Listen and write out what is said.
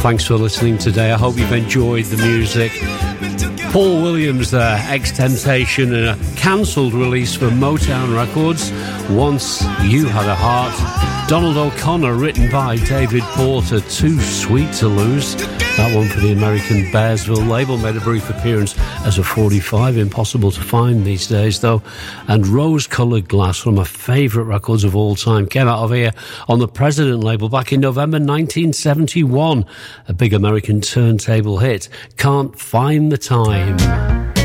Thanks for listening today. I hope you've enjoyed the music. Paul Williams there, Ex-Temptation, and a cancelled release for Motown Records, Once You Had a Heart. Donald O'Connor, written by David Porter, Too Sweet to Lose. That one for the American Bearsville label, made a brief appearance as a 45, impossible to find these days though. And Rose-Coloured Glass, one of my favourite records of all time, came out of here on the President label back in November 1971. A big American turntable hit, Can't Find the Time.